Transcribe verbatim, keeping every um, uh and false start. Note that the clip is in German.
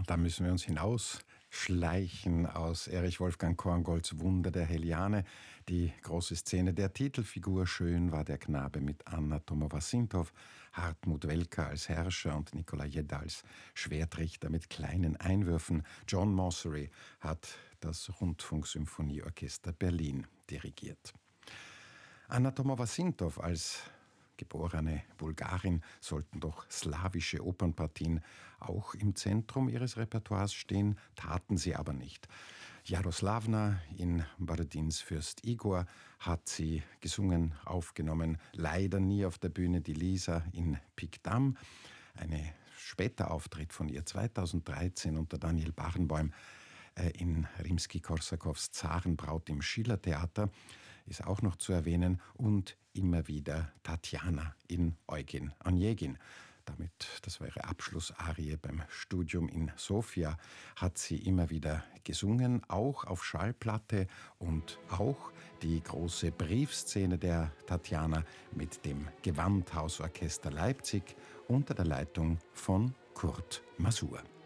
da müssen wir uns hinausschleichen aus Erich Wolfgang Korngolds Wunder der Heliane. Die große Szene der Titelfigur. Schön war der Knabe mit Anna Tomowa-Sintow, Hartmut Welker als Herrscher und Nikolai Jedda als Schwertrichter mit kleinen Einwürfen. John Mossery hat das Rundfunksymphonieorchester Berlin dirigiert. Anna Tomowa-Sintow als geborene Bulgarin sollten doch slawische Opernpartien auch im Zentrum ihres Repertoires stehen, taten sie aber nicht. Jaroslawna in Baradins Fürst Igor hat sie gesungen, aufgenommen, leider nie auf der Bühne, die Lisa in Pikdam. Ein später Auftritt von ihr zweitausenddreizehn unter Daniel Barenboim in Rimski-Korsakows Zarenbraut im Schillertheater ist auch noch zu erwähnen und immer wieder Tatjana in Eugen Onegin. Damit, das war ihre Abschlussarie beim Studium in Sofia, hat sie immer wieder gesungen, auch auf Schallplatte und auch die große Briefszene der Tatjana mit dem Gewandhausorchester Leipzig unter der Leitung von Kurt Masur.